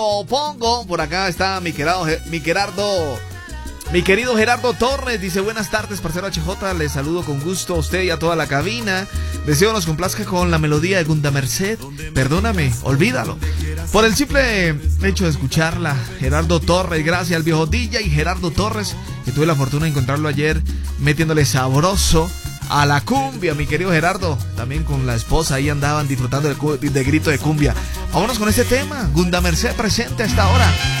Pongo, por acá está mi querido Gerardo Torres, dice buenas tardes, parcero HJ, les saludo con gusto a usted y a toda la cabina. Deseo nos complazca con la melodía de Gunda Merced, perdóname, olvídalo. Por el simple hecho de escucharla, Gerardo Torres, gracias al viejo DJ Gerardo Torres, que tuve la fortuna de encontrarlo ayer metiéndole sabroso a la cumbia, mi querido Gerardo. También con la esposa ahí andaban disfrutando de grito de cumbia. Vámonos con este tema, Gunda Merced presente a esta hora.